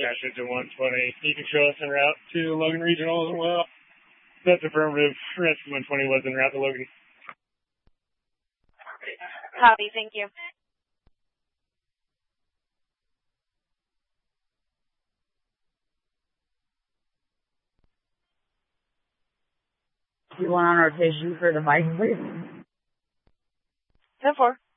Cash it to 120. You can show us en route to Logan Regional as well. That's affirmative. Rescue 120 was en route to Logan. Copy, thank you. You want on rotation for the bike, please? 10-4.